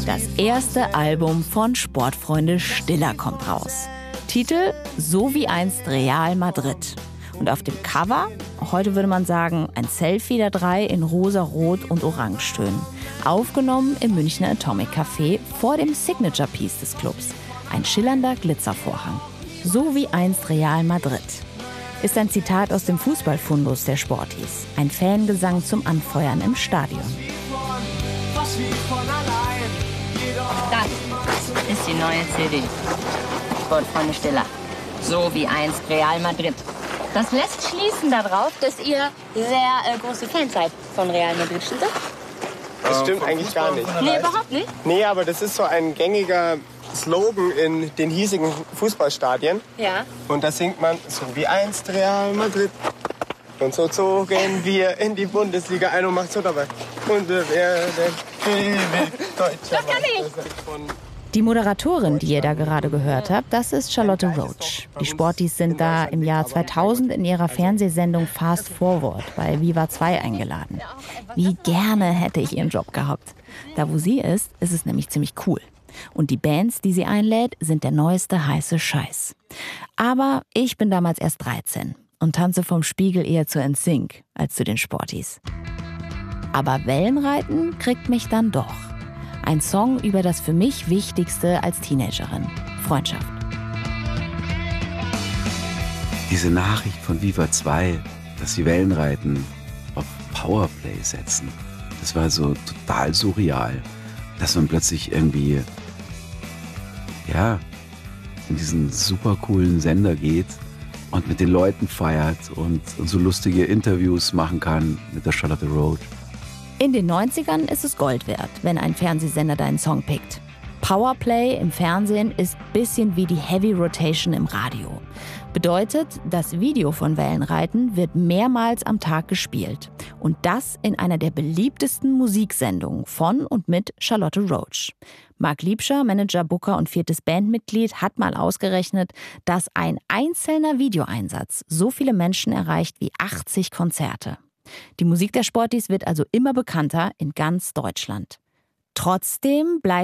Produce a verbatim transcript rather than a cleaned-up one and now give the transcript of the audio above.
Das erste Album von Sportfreunde Stiller kommt raus. Titel So wie einst Real Madrid. Und auf dem Cover, heute würde man sagen, ein Selfie der drei in rosa, rot und orangetönen. Aufgenommen im Münchner Atomic Café vor dem Signature Piece des Clubs. Ein schillernder Glitzervorhang. So wie einst Real Madrid. Ist ein Zitat aus dem Fußballfundus der Sporties. Ein Fangesang zum Anfeuern im Stadion. Das ist die neue C D. Sportfreunde Stiller. So wie einst Real Madrid. Das lässt schließen darauf, dass ihr sehr äh, große Fans seid von Real Madrid, stimmt das? Das stimmt ähm, eigentlich gar nicht. Nee, überhaupt nicht? Nee, aber das ist so ein gängiger Slogan in den hiesigen Fußballstadien. Ja. Und da singt man so wie einst Real Madrid. Und so zogen wir in die Bundesliga ein und macht so dabei. Und wir werden Deutscher. Das kann ich. Die Moderatorin, die ihr da gerade gehört habt, das ist Charlotte Roach. Die Sporties sind da im Jahr zweitausend in ihrer Fernsehsendung Fast Forward bei Viva zwei eingeladen. Wie gerne hätte ich ihren Job gehabt. Da wo sie ist, ist es nämlich ziemlich cool. Und die Bands, die sie einlädt, sind der neueste heiße Scheiß. Aber ich bin damals erst dreizehn und tanze vom Spiegel eher zu N Sync als zu den Sporties. Aber Wellenreiten kriegt mich dann doch. Ein Song über das für mich Wichtigste als Teenagerin: Freundschaft. Diese Nachricht von Viva zwei, dass sie Wellenreiten auf Powerplay setzen, das war so total surreal. Dass man plötzlich irgendwie, ja, in diesen super coolen Sender geht und mit den Leuten feiert und, und so lustige Interviews machen kann mit der Charlotte Roach. In den neunzigern ist es Gold wert, wenn ein Fernsehsender deinen Song pickt. Powerplay im Fernsehen ist ein bisschen wie die Heavy Rotation im Radio. Bedeutet, das Video von Wellenreiten wird mehrmals am Tag gespielt. Und das in einer der beliebtesten Musiksendungen von und mit Charlotte Roach. Marc Liebscher, Manager, Booker und viertes Bandmitglied, hat mal ausgerechnet, dass ein einzelner Videoeinsatz so viele Menschen erreicht wie achtzig Konzerte. Die Musik der Sporties wird also immer bekannter in ganz Deutschland. Trotzdem bleibt